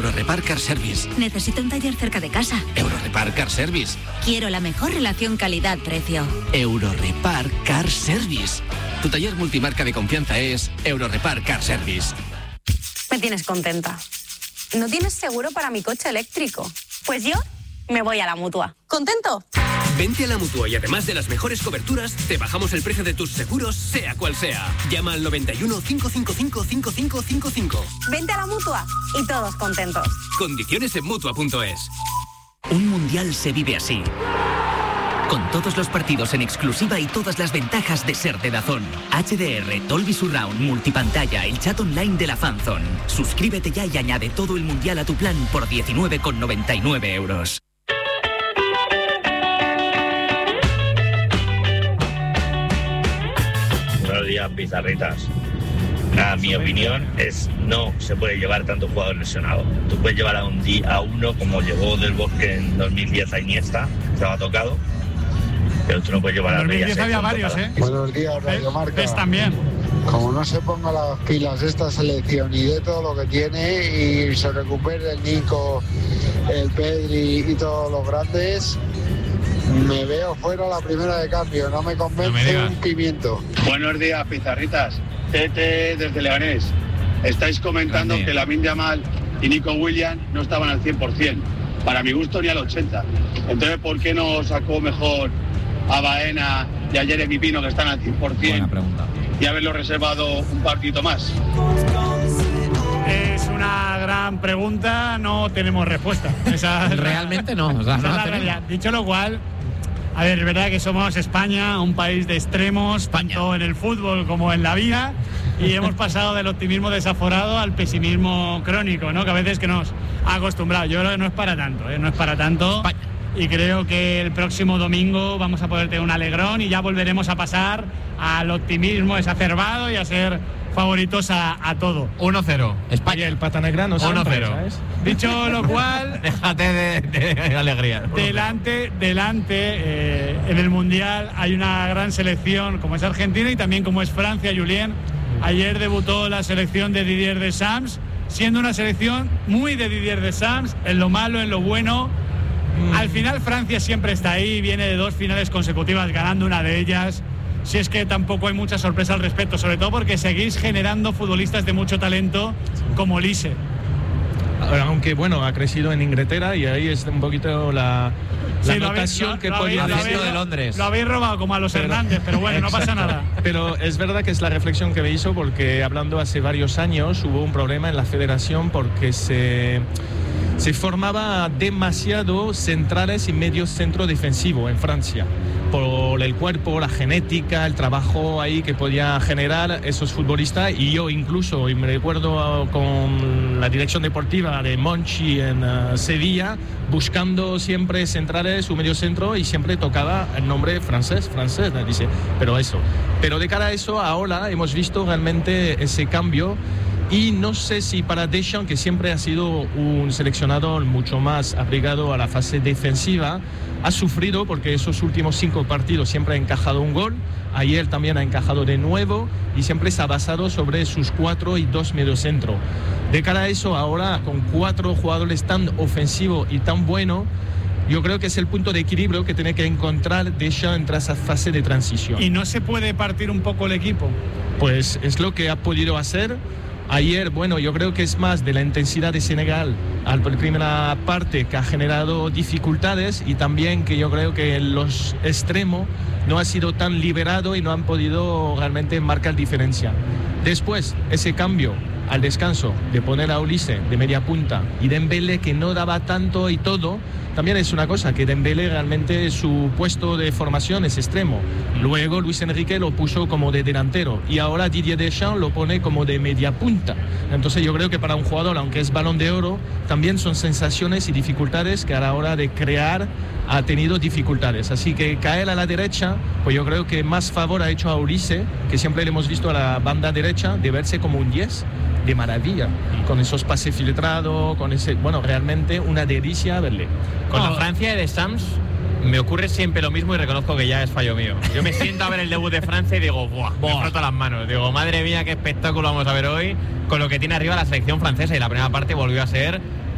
Eurorepar Car Service. Necesito un taller cerca de casa. Eurorepar Car Service. Quiero la mejor relación calidad-precio. Eurorepar Car Service. Tu taller multimarca de confianza es Eurorepar Car Service. Me tienes contenta. ¿No tienes seguro para mi coche eléctrico? Pues yo me voy a la Mutua. ¿Contento? Vente a la Mutua y además de las mejores coberturas, te bajamos el precio de tus seguros, sea cual sea. Llama al 91 555 5555. Vente a la Mutua y todos contentos. Condiciones en Mutua.es. Un mundial se vive así. Con todos los partidos en exclusiva y todas las ventajas de ser de DAZN. HDR, Dolby Surround, multipantalla, el chat online de la Fanzone. Suscríbete ya y añade todo el mundial a tu plan por 19,99 €. Buenos días, pizarritas. Mi opinión es no se puede llevar tanto jugador lesionado. Tú puedes llevar a uno como llevó Del Bosque en 2010 a Iniesta, estaba tocado, pero tú no puedes llevar a 2010 había varios, ¿eh? Buenos días, Radio Marca. Es también. Como no se ponga las pilas esta selección y de todo lo que tiene y se recupere el Nico, el Pedri y todos los grandes, me veo fuera la primera de cambio, no me convence un pimiento. Buenos días, pizarritas. Tete desde Leganés. Estáis comentando que Lamine Yamal y Nico Williams no estaban al 100%. Para mi gusto ni al 80%. Entonces, ¿por qué no sacó mejor a Baena y a Jeremy Pino, que están al 100%? Buena pregunta. Y haberlo reservado un partito más. Es una gran pregunta, no tenemos respuesta. Realmente no. O sea, no la realidad. Dicho lo cual, a ver, es verdad que somos España, un país de extremos, tanto en el fútbol como en la vida, y hemos pasado del optimismo desaforado al pesimismo crónico, ¿no? Que a veces que nos ha acostumbrado. Yo creo que no es para tanto, no es para tanto. España. Y creo que el próximo domingo vamos a poder tener un alegrón y ya volveremos a pasar al optimismo exacerbado y a ser favoritos a todo. 1-0. España. Y el Patanegrano 1-0. Dicho lo cual, déjate de alegría. Delante, en el Mundial hay una gran selección como es Argentina y también como es Francia, Julien. Ayer debutó la selección de Didier Deschamps, siendo una selección muy de Didier Deschamps, en lo malo, en lo bueno. Al final Francia siempre está ahí, viene de 2 finales consecutivas ganando una de ellas. Si es que tampoco hay mucha sorpresa al respecto, sobre todo porque seguís generando futbolistas de mucho talento como Olise. Aunque bueno, ha crecido en Inglaterra y ahí es un poquito la notación que podía decir de Londres. Lo habéis robado como a los Hernández, pero bueno, no pasa nada. Pero es verdad que es la reflexión que me hizo porque hablando hace varios años hubo un problema en la federación porque se formaba demasiado centrales y medio centro defensivo en Francia por el cuerpo, la genética, el trabajo ahí que podía generar esos futbolistas y yo incluso, y me recuerdo con la dirección deportiva de Monchi en Sevilla, buscando siempre centrales o medio centro y siempre tocaba el nombre francés, dice, pero de cara a eso ahora hemos visto realmente ese cambio. Y no sé si para Deschamps, que siempre ha sido un seleccionador mucho más aplicado a la fase defensiva, ha sufrido porque esos últimos 5 partidos siempre ha encajado un gol. Ayer también ha encajado de nuevo y siempre se ha basado sobre sus 4 y 2 mediocentro. De cara a eso, ahora con 4 jugadores tan ofensivos y tan buenos, yo creo que es el punto de equilibrio que tiene que encontrar Deschamps entre esa fase de transición. ¿Y no se puede partir un poco el equipo? Pues es lo que ha podido hacer. Ayer, bueno, yo creo que es más de la intensidad de Senegal a la primera parte que ha generado dificultades y también que yo creo que los extremos no ha sido tan liberado y no han podido realmente marcar diferencia. Después, ese cambio al descanso de poner a Olise de media punta y Dembélé que no daba tanto y todo, también es una cosa que Dembélé realmente su puesto de formación es extremo. Luego Luis Enrique lo puso como de delantero y ahora Didier Deschamps lo pone como de media punta. Entonces yo creo que para un jugador, aunque es Balón de Oro, también son sensaciones y dificultades que a la hora de crear ha tenido dificultades. Así que caer a la derecha, pues yo creo que más favor ha hecho a Olise, que siempre le hemos visto a la banda derecha, de verse como un 10 de maravilla, con esos pases filtrados, con ese, bueno, realmente una delicia verle. Con la Francia de Deschamps me ocurre siempre lo mismo y reconozco que ya es fallo mío. Yo me siento a ver el debut de Francia y digo, me froto las manos. Digo, madre mía, qué espectáculo vamos a ver hoy con lo que tiene arriba la selección francesa. Y la primera parte volvió a ser